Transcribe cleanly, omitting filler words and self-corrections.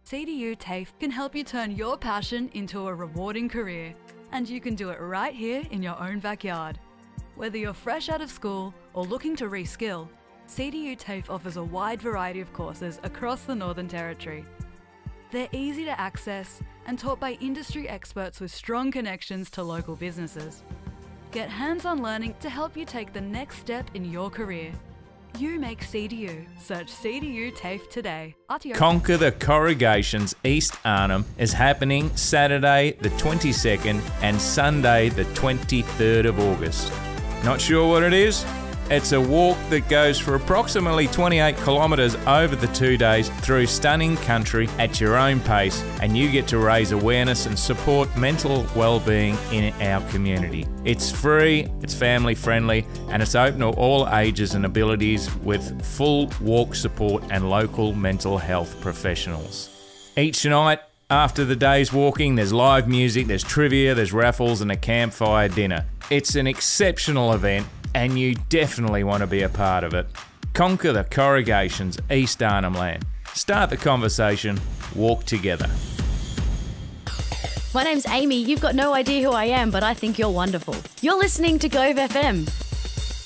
CDU TAFE can help you turn your passion into a rewarding career, and you can do it right here in your own backyard. Whether you're fresh out of school or looking to reskill, CDU TAFE offers a wide variety of courses across the Northern Territory. They're easy to access and taught by industry experts with strong connections to local businesses. Get hands-on learning to help you take the next step in your career. You make CDU. Search CDU TAFE today. RTO. Conquer the Corrugations East Arnhem is happening Saturday the 22nd and Sunday the 23rd of August. Not sure what it is? It's a walk that goes for approximately 28 kilometres over the 2 days through stunning country at your own pace, and you get to raise awareness and support mental well-being in our community. It's free, it's family friendly, and it's open to all ages and abilities with full walk support and local mental health professionals. Each night after the day's walking, there's live music, there's trivia, there's raffles and a campfire dinner. It's an exceptional event, and you definitely want to be a part of it. Conquer the Corrugations East Arnhem Land. Start the conversation, walk together. My name's Amy. You've got no idea who I am, but I think you're wonderful. You're listening to Gove FM.